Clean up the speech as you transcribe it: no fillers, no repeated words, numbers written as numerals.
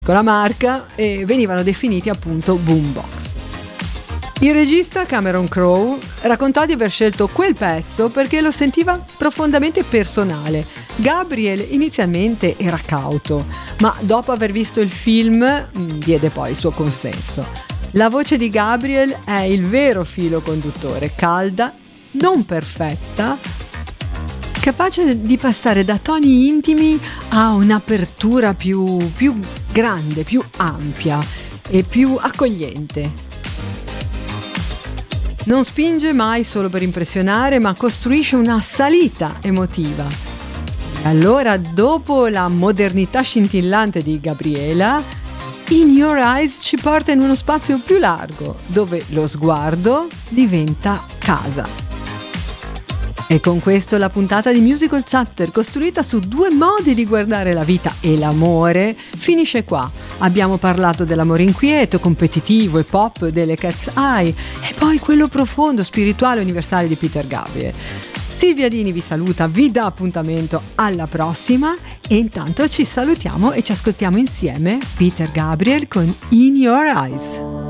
con la marca, e venivano definiti appunto boombox. Il regista Cameron Crowe raccontò di aver scelto quel pezzo perché lo sentiva profondamente personale. Gabriel inizialmente era cauto, ma dopo aver visto il film diede poi il suo consenso. La voce di Gabriel è il vero filo conduttore, calda, non perfetta, capace di passare da toni intimi a un'apertura più grande, più ampia e più accogliente. Non spinge mai solo per impressionare, ma costruisce una salita emotiva. E allora, dopo la modernità scintillante di Gabriela, In Your Eyes ci porta in uno spazio più largo, dove lo sguardo diventa casa. E con questo la puntata di Musical Chatter, costruita su due modi di guardare la vita e l'amore, finisce qua. Abbiamo parlato dell'amore inquieto, competitivo e pop delle Cat's Eye, e poi quello profondo, spirituale e universale di Peter Gabriel. Silvia Dini vi saluta, vi dà appuntamento alla prossima, e intanto ci salutiamo e ci ascoltiamo insieme Peter Gabriel con In Your Eyes.